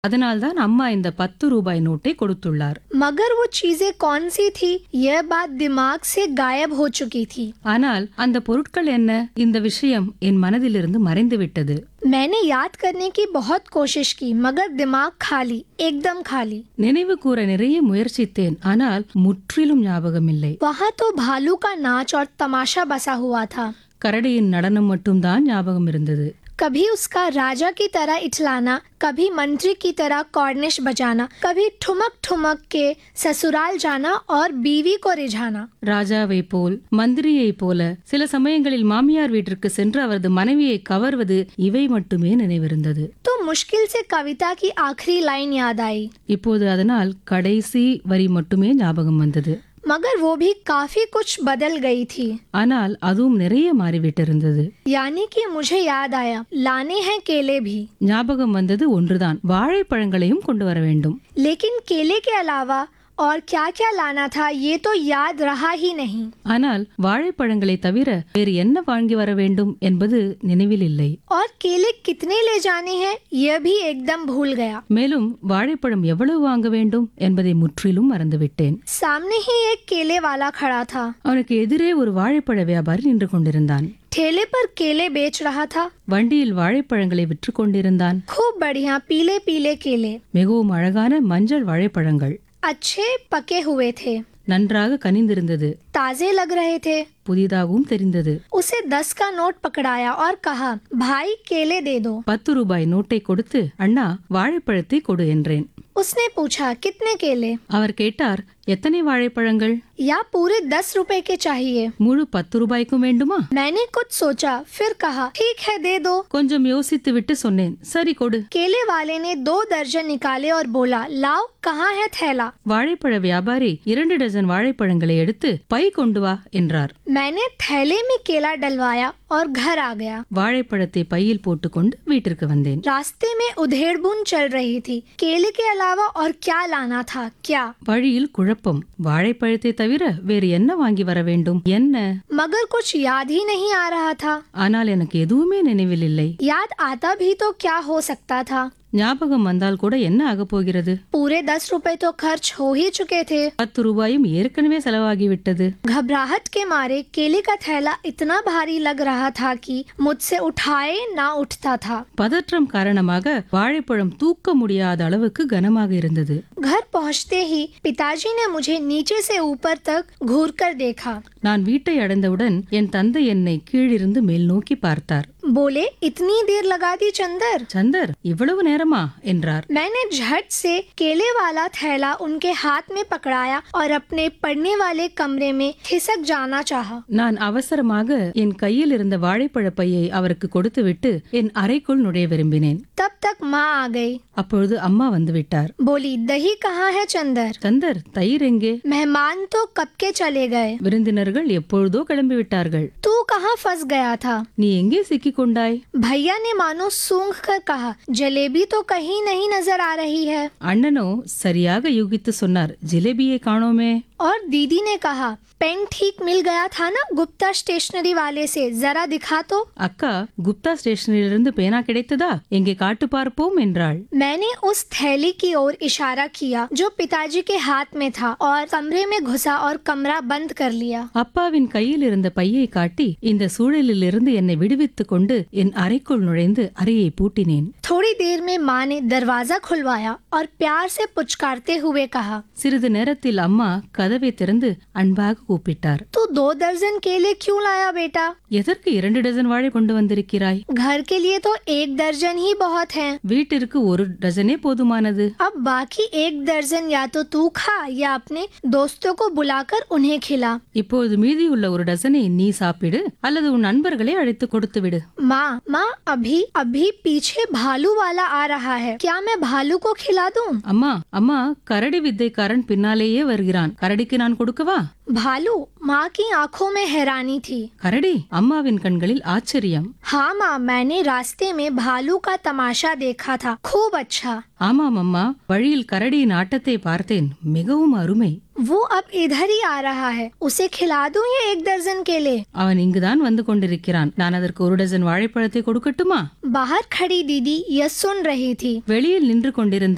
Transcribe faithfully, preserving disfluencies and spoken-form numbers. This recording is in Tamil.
அதனால்தான் அம்மா இந்த பத்து ரூபாய் நோட்டை கொடுத்துள்ளார். मगर वो चीजें कौन सी थी, यह बात दिमाग से गायब हो चुकी थी. ஆனால் அந்த பொருட்கள் என்ன, இந்த விஷயம் என் மனதிலிருந்து மறைந்து விட்டது. मैंने याद करने की बहुत कोशिश की, मगर दिमाग खाली, एकदम खाली. நினைவு கூற நிறைய முயற்சித்தேன், ஆனால் முற்றிலும் ஞாபகமில்லை. वहाँ तो भालू का नाच और तमाशा बसा हुआ था. கரடியின் நடனம் மட்டும்தான் ஞாபகம் இருந்தது. कभी उसका राजा की तरह इठलाना, कभी मंत्री की तरह कॉर्निश बजाना, कभी ठुमक ठुमक के ससुराल जाना और बीवी को रिझाना. ராஜாவை போல், மந்திரியை போல, சில சமயங்களில் மாமியார் வீட்டிற்கு சென்று அவரது மனைவியை கவர்வது, இவை மட்டுமே நினைவிருந்தது. तो मुश्किल से कविता की आखिरी लाइन याद आई. இப்போது அதனால் கடைசி வரி மட்டுமே ஞாபகம் வந்தது. मगर वो भी काफी कुछ बदल गई थी. ஆனால் அதுவும் நிறைய மாறிவிட்டிருந்தது. यानी कि मुझे याद आया, लाने हैं केले भी. ஞாபகம் வந்தது ஒன்றுதான், வாழைப்பழங்களையும் கொண்டு வர வேண்டும். लेकिन केले के अलावा और क्या क्या लाना था, ये तो याद रहा ही नहीं. ஆனால் வாழைப்பழங்களை தவிர வேறு என்ன வாங்கி வர வேண்டும் என்பது நினைவில் இல்லை. और केले कितने ले जाने हैं, यह भी एकदम भूल गया. மேலும் வாழைப்பழம் எவ்வளவு வாங்க வேண்டும் என்பதை முற்றிலும் மறந்துவிட்டேன். सामने ही एक केले वाला खड़ा था. அவனுக்கு எதிரே ஒரு வாழைப்பழ வியாபாரி நின்று கொண்டிருந்தான். ठेले पर केले बेच रहा था. வண்டியில் வாழைப்பழங்களை விற்று கொண்டிருந்தான். खूब बढ़िया पीले पीले केले, மிகவும் அழகான மஞ்சள் வாழைப்பழங்கள். अच्छे पके हुए थे, நன்றாக கனிந்திருந்தது. ताजे लग रहे थे. புதிதாகவும் தெரிந்தது. उसे दस का नोट पकड़ाया और कहा, भाई केले दे दो. பத்து ரூபாய் நோட்டை கொடுத்து, அண்ணா வாழைப்பழத்தை கொடு என்றேன். उसने पूछा, कितने केले? அவர் கேட்டார், எத்தனை வாழைப்பழங்கள்? या पूरे दस रुपए के चाहिए? முழு பத்து ரூபாய்க்கும் வேண்டுமா? मैंने कुछ सोचा, फिर कहा, ठीक है दे दो. கொஞ்சம் யோசித்து விட்டு சொன்னேன், சரி கொடு. केले वाले ने दो दर्जन निकाले और बोला, लाओ कहाँ है थैला? வாழைப்பழ வியாபாரி இரண்டு டஜன் வாழைப்பழங்களை எடுத்து பை கொண்டு வா என்றார். मैंने थैले में केला डलवाया और घर आ गया. வாழைப்பழத்தை பையில் போட்டுக்கொண்டு வீட்டிற்கு வந்தேன். रास्ते में उधेड़बुन चल रही थी. केले के अलावा और क्या लाना था, क्या? வழியில் குழப்பம். வாழைப்பழத்தை தவிர வேறு என்ன வாங்கி வர வேண்டும், என்ன? मगर कुछ याद ही नहीं आ रहा था. ஆனால் எனக்கு எதுவுமே நினைவில் இல்லை. याद आता भी तो क्या हो सकता था? ஞாபகம் வந்தால் கூட என்ன ஆகப் போகிறது? पूरे दस रुपए तो खर्च हो ही चुके थे. பத்து ரூபாயும் ஏற்கனவே செலவாகிவிட்டது. घबराहट के मारे केले का थैला इतना भारी लग रहा था कि मुझसे उठाए ना उठता था. பதற்றம் காரணமாக வாழைப்பழம் தூக்க முடியாத அளவுக்கு கனமாக இருந்தது. घर पहुंचते ही पिताजी ने मुझे नीचे से ऊपर तक घूर कर देखा. நான் வீட்டை அடைந்தவுடன் என் தந்தை என்னை கீழிருந்து மேல் நோக்கி பார்த்தார். बोले, इतनी देर लगा दी चंदर? சந்தர், இவ்வளவு நேரமா என்றார். मैंने झट से केले वाला थैला उनके हाथ में पकड़ाया और अपने पढ़ने वाले कमरे में खिसक जाना चाहा. நான் அவசரமாக என் கையில் இருந்த வாழைப்பழ பையை அவருக்கு கொடுத்துவிட்டு என் அறைக்குள் நுழைய விரும்பினேன். तब तक माँ आ गई. அப்பொழுது அம்மா வந்து விட்டார். बोली, दही कहाँ है चंदर? சந்தர், தயிர் எங்கே? मेहमान तो कब के चले गए. விருந்தினர்கள் எப்பொழுதோ கிளம்பி விட்டார்கள். तू कहाँ फंस गया था? நீ எங்கே சிக்கிக் கொண்டாய்? भैया ने मानो सूंघ कर कहा, जलेबी तो कहीं नहीं नजर आ रही है. அண்ணனோ சரியாக யூகித்து சொன்னார், ஜிலேபியை காணோமே. और दीदी ने कहा, पेन ठीक मिल गया था ना गुप्ता स्टेशनरी वाले से, जरा दिखा तो. அக்கா, குப்தா ஸ்டேஷனிலிருந்து பேனா கிடைத்ததா, எங்கே காட்டு பார்ப்போம் என்றாள். मैंने उस थैली की ओर इशारा किया जो पिताजी के हाथ में था और कमरे में घुसा और कमरा बंद कर लिया. அப்பாவின் கையில் இருந்த பையை காட்டி இந்த சூழலில் இருந்து என்னை விடுவித்துக் கொண்டு என் அறைக்குள் நுழைந்து அறையை பூட்டினேன். थोड़ी देर में माँ ने दरवाजा खुलवाया और प्यार से पुचकारते हुए कहा, சிறிது நேரத்தில் அம்மா கதவை திறந்து அன்பாக கூப்பிட்டார். तू दो दर्जन केले क्यों लाया बेटा? எதற்கு இரண்டு டஜன் வாழை கொண்டு வந்திருக்கிறாய்? घर के लिए तो एक दर्जन ही बहुत है. வீட்டிற்கு ஒரு டஜனே போதுமானது. अब बाकी एक दर्जन या तो तू खा या अपने दोस्तों को बुलाकर उन्हें खिला. இப்போது மீதியுள்ள ஒரு டஜனை நீ சாப்பிடு அல்லது உன் நண்பர்களை அழைத்து கொடுத்து விடு. माँ माँ अभी अभी पीछे भालू वाला आ रहा है, क्या मैं भालू को खिला दूँ? அம்மா அம்மா கரடி வித்தைக்காரன் பின்னாலேயே வருகிறான், கரடிக்கு நான் கொடுக்கவா? भालू? माँ की आंखों में हैरानी थी. கரடி? அம்மாவின் கண்களில் ஆச்சரியம். हाँ माँ, मैंने रास्ते में भालू का तमाशा देखा था, खूब अच्छा. ஆமாம் அம்மா, வழியில் கரடியின் ஆட்டத்தை பார்த்தேன், மிகவும் அருமை. वो अब इधर ही आ रहा है, उसे खिला दूं या एक दर्जन केले? அவன் இங்குதான் வந்து கொண்டிருக்கிறான், நான் அதற்கு ஒரு டஜன் வாழைப்பழத்தை கொடுக்கட்டுமா? बाहर खड़ी दीदी यह सुन रही थी. வெளியில் நின்று கொண்டிருந்த